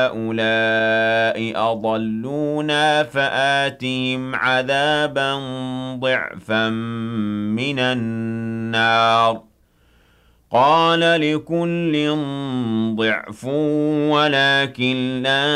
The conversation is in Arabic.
هؤلاء أضلونا فآتهم عذابا ضعفا من النار قال لكل ضعف ولكن لا